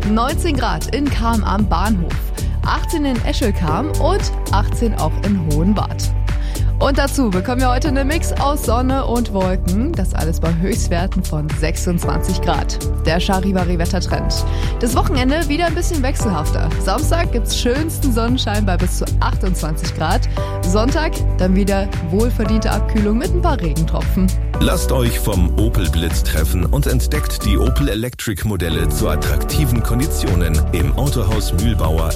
19 Grad in Cham am Bahnhof, 18 in Eschelcham und 18 auch in Hohenwart. Und dazu bekommen wir heute einen Mix aus Sonne und Wolken. Das alles bei Höchstwerten von 26 Grad. Der Charivari-Wettertrend. Das Wochenende wieder ein bisschen wechselhafter. Samstag gibt's schönsten Sonnenschein bei bis zu 28 Grad. Sonntag dann wieder wohlverdiente Abkühlung mit ein paar Regentropfen. Lasst euch vom Opel Blitz treffen und entdeckt die Opel Electric Modelle zu attraktiven Konditionen im Autohaus Mühlbauer